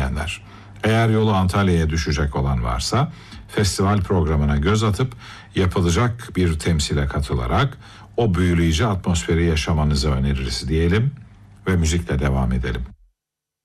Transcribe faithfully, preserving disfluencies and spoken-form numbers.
dinleyenler. Eğer yolu Antalya'ya düşecek olan varsa festival programına göz atıp yapılacak bir temsile katılarak o büyüleyici atmosferi yaşamanızı öneririz diyelim ve müzikle devam edelim.